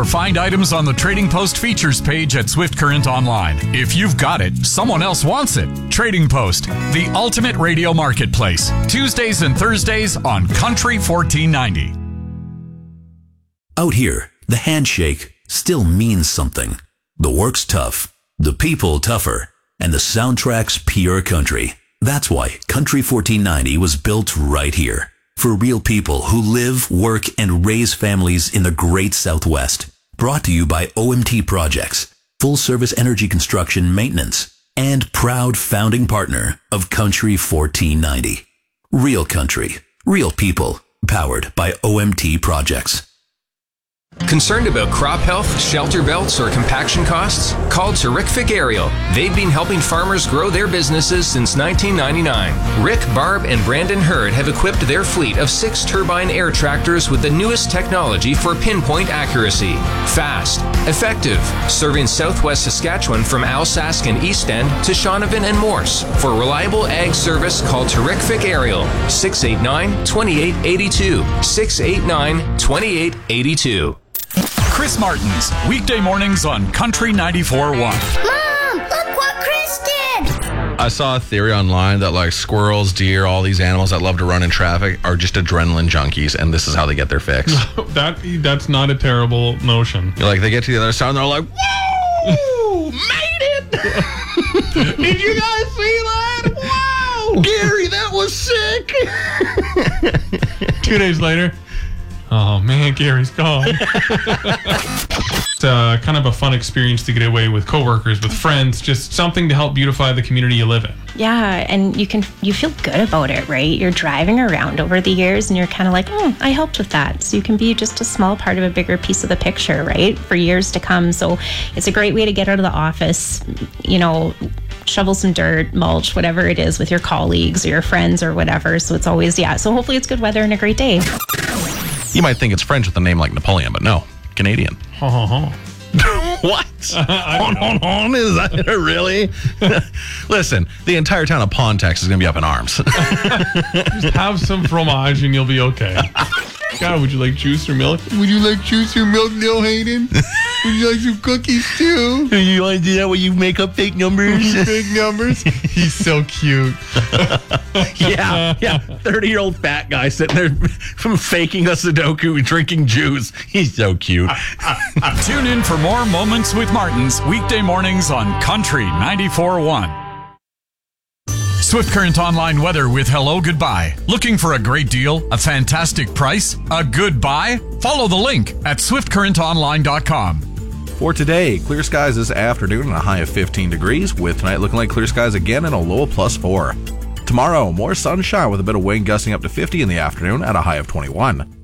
or find items on the Trading Post features page at Swift Current Online. If you've got it, someone else wants it. Trading Post, the ultimate radio marketplace. Tuesdays and Thursdays on Country 1490. Out here, the handshake still means something. The work's tough, the people tougher, and the soundtrack's pure country. That's why Country 1490 was built right here. For real people who live, work, and raise families in the great Southwest. Brought to you by OMT Projects, full-service energy construction maintenance, and proud founding partner of Country 1490. Real country, real people, powered by OMT Projects. Concerned about crop health, shelter belts, or compaction costs? Call Terrific Aerial. They've been helping farmers grow their businesses since 1999. Rick, Barb, and Brandon Hurd have equipped their fleet of 6 turbine air tractors with the newest technology for pinpoint accuracy. Fast, effective, serving southwest Saskatchewan from Alsace and East End to Shaunavon and Morse. For reliable ag service, call Terrific Aerial, 689-2882, 689-2882. Chris Martin's weekday mornings on Country 94.1. Mom, look what Chris did! I saw a theory online that like squirrels, deer, all these animals that love to run in traffic are just adrenaline junkies, and this is how they get their fix. That's not a terrible notion. Like they get to the other side and they're like, "Whoa, made it!" Did you guys see that? Wow, Gary, that was sick. 2 days later. Oh, man, Gary's gone. It's kind of a fun experience to get away with coworkers, with friends, just something to help beautify the community you live in. Yeah, and you feel good about it, right? You're driving around over the years and you're kind of like, I helped with that. So you can be just a small part of a bigger piece of the picture, right? For years to come. So it's a great way to get out of the office, shovel some dirt, mulch, whatever it is with your colleagues or your friends or whatever. So it's always, so hopefully it's good weather and a great day. You might think it's French with a name like Napoleon, but no, Canadian. What? Is that really? Listen, the entire town of Pontex is going to be up in arms. Just have some fromage and you'll be okay. God, would you like juice or milk? Would you like juice or milk, Lil Hayden? Would you like some cookies too? You want to do that where you make up fake numbers? Fake numbers? He's so cute. Yeah. 30-year-old fat guy sitting there from faking a Sudoku and drinking juice. He's so cute. Tune in for more Moments with Martins weekday mornings on Country 94.1. Swift Current Online weather with Hello Goodbye. Looking for a great deal, a fantastic price, a good buy? Follow the link at swiftcurrentonline.com. For today, clear skies this afternoon and a high of 15 degrees, with tonight looking like clear skies again and a low of +4. Tomorrow, more sunshine with a bit of wind gusting up to 50 in the afternoon at a high of 21.